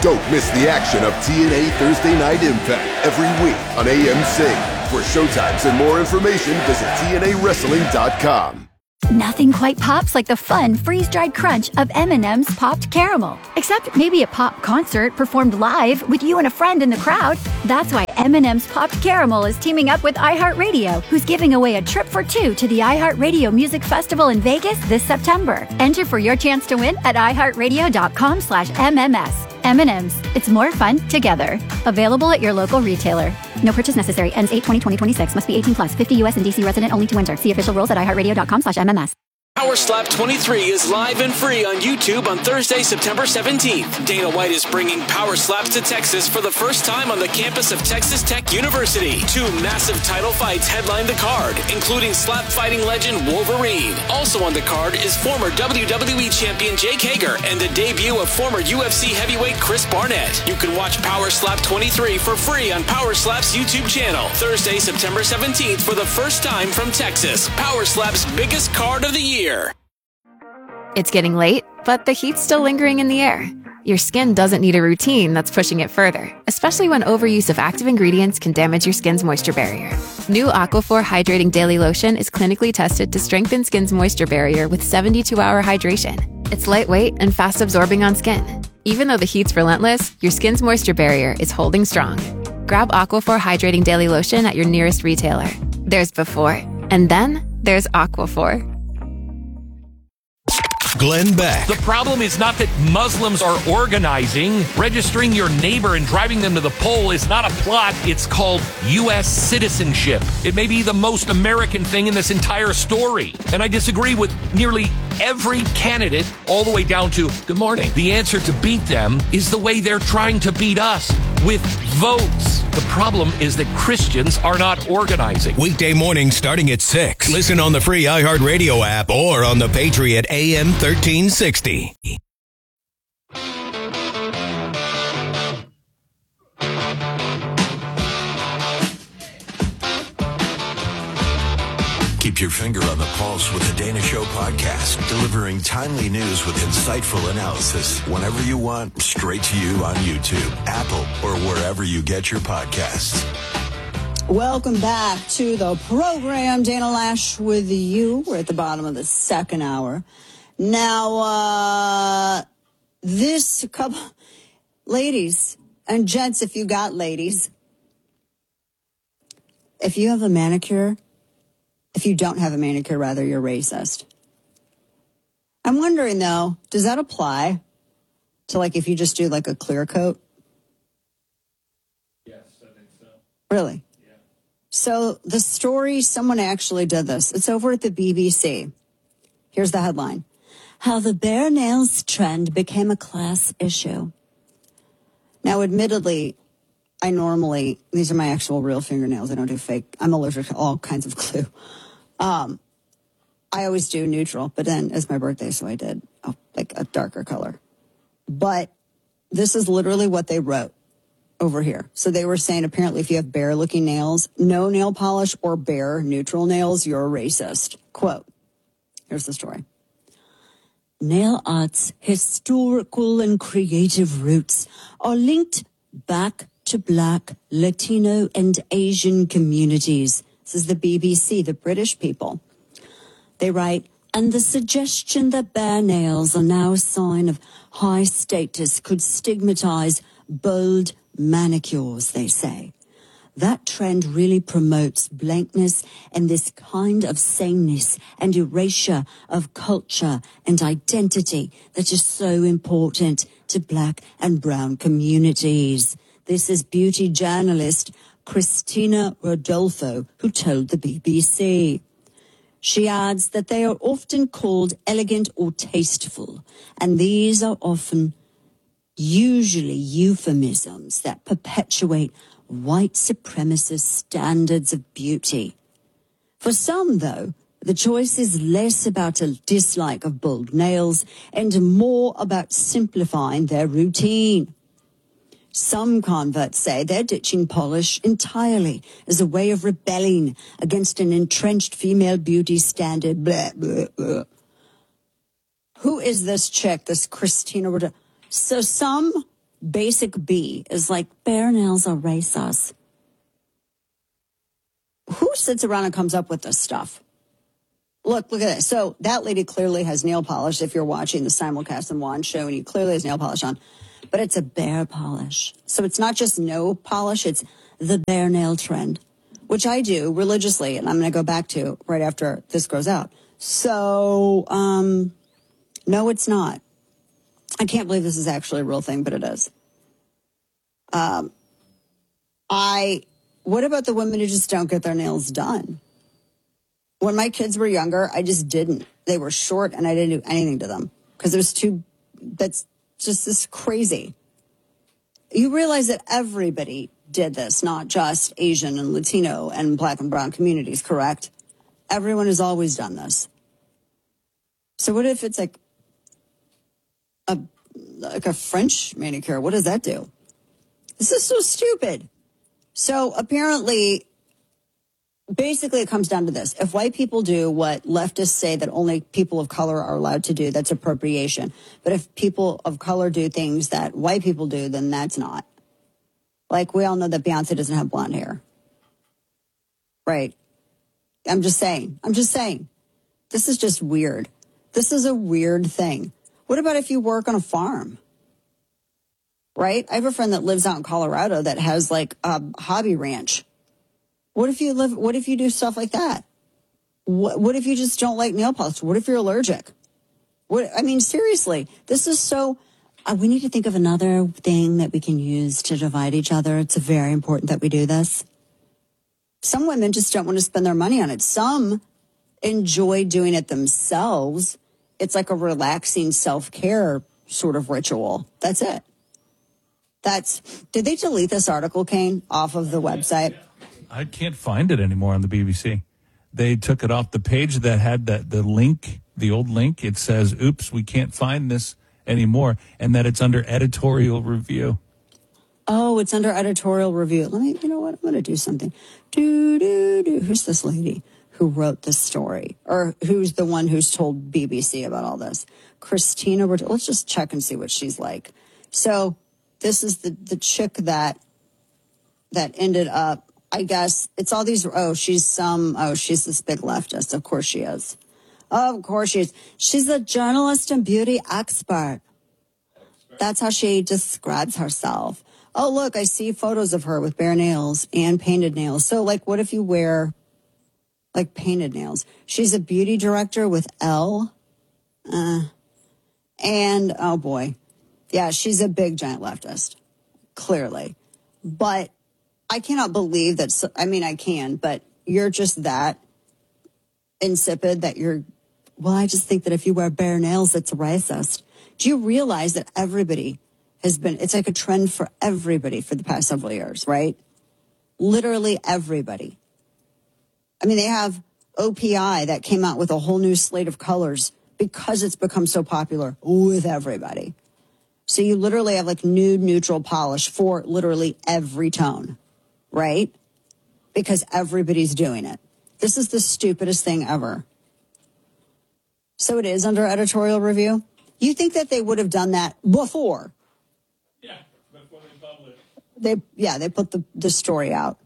Don't miss the action of T N A Thursday Night Impact every week on A M C. For showtimes and more information, visit T N A wrestling dot com.
Nothing quite pops like the fun, freeze-dried crunch of M and M's Popped Caramel. Except maybe a pop concert performed live with you and a friend in the crowd. That's why M and M's Popped Caramel is teaming up with iHeartRadio, who's giving away a trip for two to the iHeartRadio Music Festival in Vegas this September. Enter for your chance to win at iHeartRadio.com slash MMS. M and M's. It's more fun together. Available at your local retailer. No purchase necessary. Ends eight twenty twenty twenty-six. Must be eighteen plus. fifty U S and D C resident only to enter. See official rules at iHeartRadio.com slash MMS.
Power Slap twenty-three is live and free on YouTube on Thursday, September seventeenth. Dana White is bringing Power Slaps to Texas for the first time on the campus of Texas Tech University. Two massive title fights headline the card, including slap fighting legend Wolverine. Also on the card is former W W E champion Jake Hager and the debut of former U F C heavyweight Chris Barnett. You can watch Power Slap twenty-three for free on Power Slap's YouTube channel. Thursday, September seventeenth for the first time from Texas. Power Slap's biggest card of the year.
It's getting late, but the heat's still lingering in the air. Your skin doesn't need a routine that's pushing it further, especially when overuse of active ingredients can damage your skin's moisture barrier. New Aquaphor Hydrating Daily Lotion is clinically tested to strengthen skin's moisture barrier with seventy-two hour hydration. It's lightweight and fast absorbing on skin. Even though the heat's relentless, your skin's moisture barrier is holding strong. Grab Aquaphor Hydrating Daily Lotion at your nearest retailer. There's before, and then there's Aquaphor.
Glenn Beck.
The problem is not that Muslims are organizing. Registering your neighbor and driving them to the poll is not a plot. It's called U S citizenship. It may be the most American thing in this entire story. And I disagree with nearly every candidate, all the way down to, good morning. The answer to beat them is the way they're trying to beat us, with votes. The problem is that Christians are not organizing.
Weekday morning starting at six. Listen on the free iHeartRadio app or on the Patriot A M thirteen sixty.
Keep your finger on the pulse with the Dana Show podcast, delivering timely news with insightful analysis whenever you want, straight to you on YouTube, Apple, or wherever you get your podcasts.
Welcome back to the program. Dana Lash with you. We're at the bottom of the second hour. Now, uh, this couple, ladies and gents, if you got ladies, if you have a manicure, if you don't have a manicure, rather, you're racist. I'm wondering, though, does that apply to, like, if you just do, like, a clear coat?
Yes, I think so.
Really?
Yeah.
So the story, someone actually did this. It's over at the B B C. Here's the headline. How the bare nails trend became a class issue. Now, admittedly, I normally, these are my actual real fingernails. I don't do fake. I'm allergic to all kinds of glue. Um, I always do neutral, but then it's my birthday, so I did oh, like a darker color. But this is literally what they wrote over here. So they were saying apparently if you have bare looking nails, no nail polish or bare neutral nails, you're a racist. Quote, here's the story. Nail art's historical and creative roots are linked back to Black, Latino, and Asian communities. This is the B B C, the British people. They write, and the suggestion that bare nails are now a sign of high status could stigmatize bold manicures, they say. That trend really promotes blankness and this kind of sameness and erasure of culture and identity that is so important to Black and brown communities. This is beauty journalist Christina Rodolfo, who told the B B C. She adds that they are often called elegant or tasteful, and these are often usually euphemisms that perpetuate white supremacist standards of beauty. For some, though, the choice is less about a dislike of bold nails and more about simplifying their routine. Some converts say they're ditching polish entirely as a way of rebelling against an entrenched female beauty standard. Blah, blah, blah. Who is this chick, this Christina Rodolfo? So some Basic B is like, bare nails erase us. Who sits around and comes up with this stuff? Look, look at this. So that lady clearly has nail polish. If you're watching the simulcast and Juan show, and he clearly has nail polish on, but it's a bare polish. So it's not just no polish, it's the bare nail trend, which I do religiously, and I'm going to go back to right after this goes out. So, um, no, it's not. I can't believe this is actually a real thing, but it is. Um, I, what about the women who just don't get their nails done? When my kids were younger, I just didn't. They were short and I didn't do anything to them because it was too, that's just this crazy. You realize that everybody did this, not just Asian and Latino and black and brown communities, correct? Everyone has always done this. So what if it's like a, like a French manicure? What does that do? This is so stupid. So apparently, basically it comes down to this. If white people do what leftists say that only people of color are allowed to do, that's appropriation. But if people of color do things that white people do, then that's not. Like, we all know that Beyonce doesn't have blonde hair. Right. I'm just saying. I'm just saying. This is just weird. This is a weird thing. What about if you work on a farm? Right? I have a friend that lives out in Colorado that has like a hobby ranch. What if you live, what if you do stuff like that? What, what if you just don't like nail polish? What if you're allergic? What, I mean, seriously, this is so, uh, we need to think of another thing that we can use to divide each other. It's very important that we do this. Some women just don't want to spend their money on it. Some enjoy doing it themselves. It's like a relaxing self-care sort of ritual. That's it. That's, did they delete this article, Kane, off of the website?
I can't find it anymore on the B B C. They took it off the page that had the, the link, the old link. It says, oops, we can't find this anymore, and that it's under editorial review.
Oh, it's under editorial review. Let me, you know what? I'm going to do something. Do, do, do. Who's this lady who wrote this story? Or who's the one who's told B B C about all this? Christina, let's just check and see what she's like. So this is the, the chick that that ended up, I guess, it's all these, oh, she's some, oh, she's this big leftist. Of course she is. Of course she is. She's a journalist and beauty expert. That's how she describes herself. Oh, look, I see photos of her with bare nails and painted nails. So, like, what if you wear, like, painted nails? She's a beauty director with Elle. Uh, and, oh, boy. Yeah, she's a big, giant leftist, clearly. But I cannot believe that, I mean, I can, but you're just that insipid that you're, well, I just think that if you wear bare nails, it's racist. Do you realize that everybody has been, it's like a trend for everybody for the past several years, right? Literally everybody. I mean, they have O P I that came out with a whole new slate of colors because it's become so popular with everybody. So you literally have like nude neutral polish for literally every tone, right? Because everybody's doing it. This is the stupidest thing ever. So it is under editorial review. You think that they would have done that before?
Yeah, before they published.
They, yeah, they put the, the story out.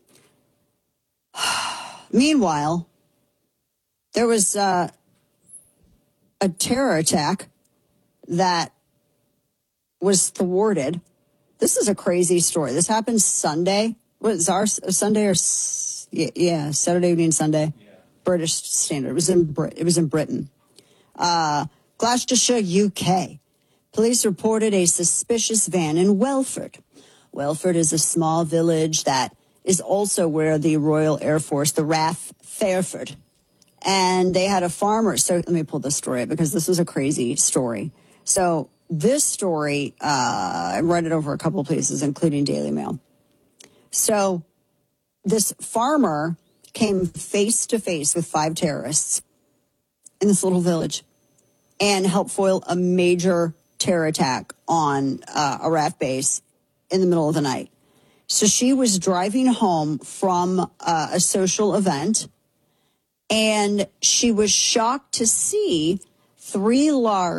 Meanwhile, there was uh, a terror attack that was thwarted. This is a crazy story. This happened Sunday. Was our Sunday or yeah, Saturday evening, Sunday, yeah. British Standard. It was in Brit. It was in Britain, uh, Gloucestershire, U K. Police reported a suspicious van in Welford. Welford is a small village that is also where the Royal Air Force, the R A F Fairford, and they had a farmer. So let me pull this story up because this was a crazy story. So. This story, uh, I read it over a couple of places, including Daily Mail. So this farmer came face to face with five terrorists in this little village and helped foil a major terror attack on uh, a R A F base in the middle of the night. So she was driving home from uh, a social event, and she was shocked to see three large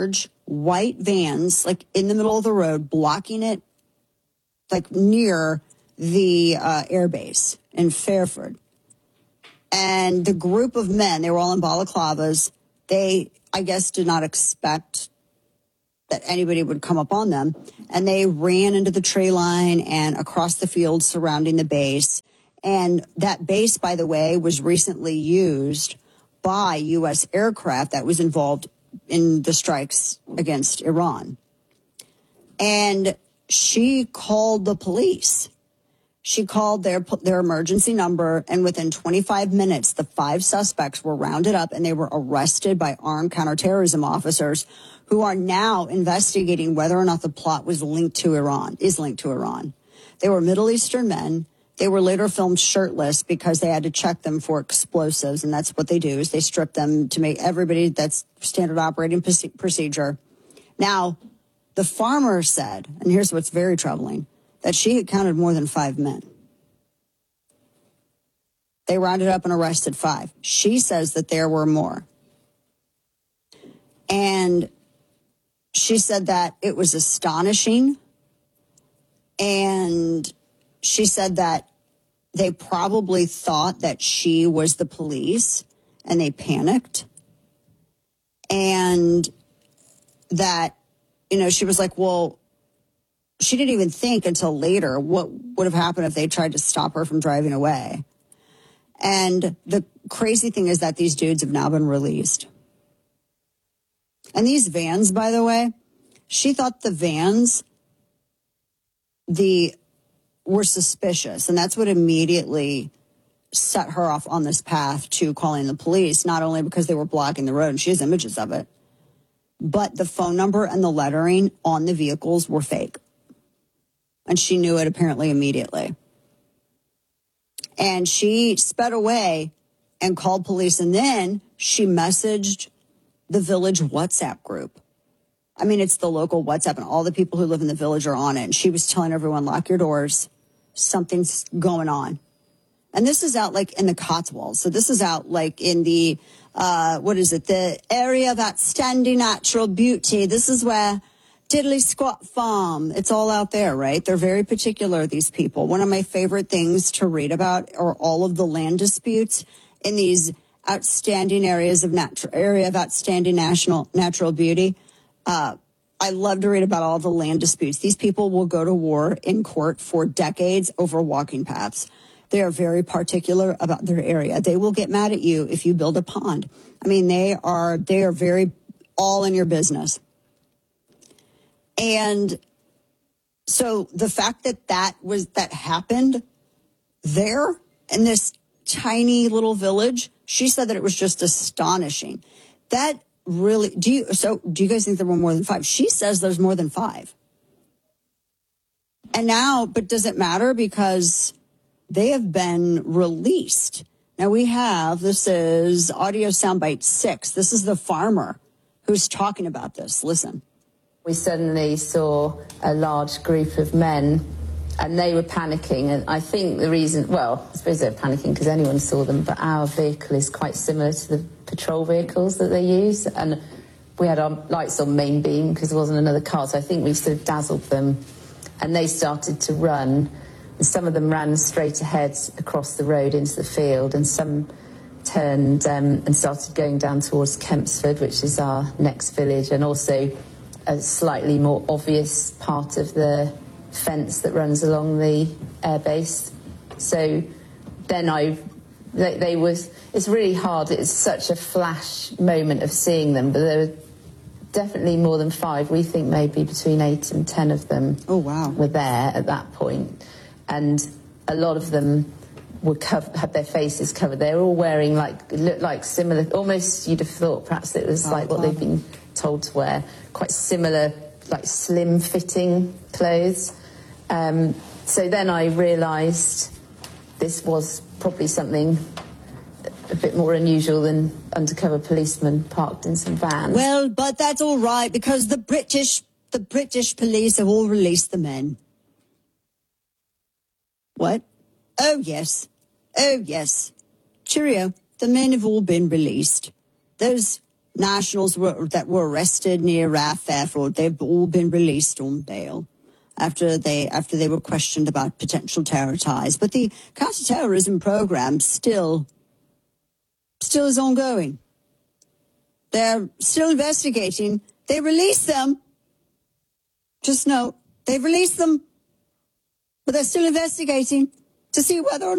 white vans, like in the middle of the road, blocking it, like near the uh, airbase in Fairford. And the group of men, they were all in balaclavas. They, I guess, did not expect that anybody would come up on them. And they ran into the tree line and across the field surrounding the base. And that base, by the way, was recently used by U S aircraft that was involved in the strikes against Iran. And she called the police. She called their their emergency number, and within twenty-five minutes, the five suspects were rounded up and they were arrested by armed counterterrorism officers who are now investigating whether or not the plot was linked to Iran, is linked to Iran. They were Middle Eastern men. They were later filmed shirtless because they had to check them for explosives, and that's what they do, is they strip them to make everybody, that's standard operating procedure. Now, the farmer said, and here's what's very troubling, that she had counted more than five men. They rounded up and arrested five. She says that there were more. And she said that it was astonishing. And she said that they probably thought that she was the police and they panicked. And that, you know, she was like, well, she didn't even think until later what would have happened if they tried to stop her from driving away. And the crazy thing is that these dudes have now been released. And these vans, by the way, she thought the vans, the were suspicious. And that's what immediately set her off on this path to calling the police, not only because they were blocking the road, and she has images of it, but the phone number and the lettering on the vehicles were fake. And she knew it apparently immediately. And she sped away and called police. And then she messaged the village WhatsApp group. I mean, it's the local WhatsApp, and all the people who live in the village are on it. And she was telling everyone, lock your doors. Something's going on. And this is out like in the Cotswolds. So this is out like in the, uh, what is it? The area of outstanding natural beauty. This is where Diddley Squat Farm. It's all out there, right? They're very particular, these people. One of my favorite things to read about are all of the land disputes in these outstanding areas of natural area of outstanding national natural beauty. Uh, I love to read about all the land disputes. These people will go to war in court for decades over walking paths. They are very particular about their area. They will get mad at you if you build a pond. I mean, they are they are very all in your business. And so the fact that that was that happened there in this tiny little village, she said that it was just astonishing. That really, do you, so do you guys think there were more than five? She says there's more than five. And now, but does it matter? Because they have been released. Now we have, this is audio soundbite six. This is the farmer who's talking about this. Listen.
We suddenly saw a large group of men, and they were panicking. And I think the reason, well, I suppose they were panicking because anyone saw them, but our vehicle is quite similar to the patrol vehicles that they use. And we had our lights on main beam because there wasn't another car. So I think we sort of dazzled them, and they started to run. And some of them ran straight ahead across the road into the field, and some turned um, and started going down towards Kempsford, which is our next village, and also a slightly more obvious part of the fence that runs along the airbase. So then I, they, they was, it's really hard. It's such a flash moment of seeing them, but there were definitely more than five. We think maybe between eight and ten of them.
Oh, wow.
Were there at that point. And a lot of them were covered, had their faces covered. They were all wearing like, it looked like similar, almost you'd have thought perhaps it was oh, like what they've been told to wear, quite similar, like slim-fitting clothes. Um, so then I realised this was probably something a bit more unusual than undercover policemen parked in some vans.
Well, but that's all right, because the British, the British police have all released the men. What? Oh, yes. Oh, yes. Cheerio. The men have all been released. Those nationals were, that were arrested near Rafah Airport, they've all been released on bail after they after they were questioned about potential terror ties. But the counterterrorism program still still is ongoing. They're still investigating. They released them. Just note, they've released them, but they're still investigating to see whether or not